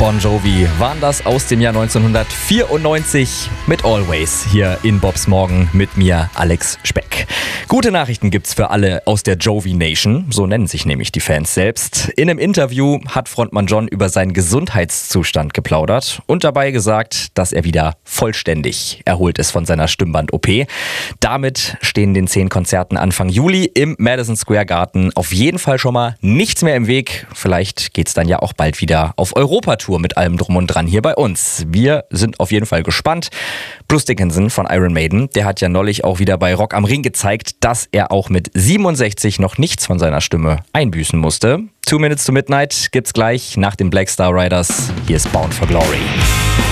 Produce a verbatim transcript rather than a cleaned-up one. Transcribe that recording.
Bon Jovi waren das aus dem Jahr neunzehnhundertvierundneunzig mit Always hier in Bobs Morgen mit mir, Alex Speck. Gute Nachrichten gibt's für alle aus der Jovi Nation, so nennen sich nämlich die Fans selbst. In einem Interview hat Frontmann John über seinen Gesundheitszustand geplaudert und dabei gesagt, dass er wieder vollständig erholt ist von seiner Stimmband-O P. Damit stehen den zehn Konzerten Anfang Juli im Madison Square Garden auf jeden Fall schon mal nichts mehr im Weg. Vielleicht geht's dann ja auch bald wieder auf Europatour mit allem drum und dran hier bei uns. Wir sind auf jeden Fall gespannt. Bruce Dickinson von Iron Maiden, der hat ja neulich auch wieder bei Rock am Ring gezeigt, dass er auch mit siebenundsechzig noch nichts von seiner Stimme einbüßen musste. Two Minutes to Midnight gibt's gleich nach den Black Star Riders. Hier ist Bound for Glory.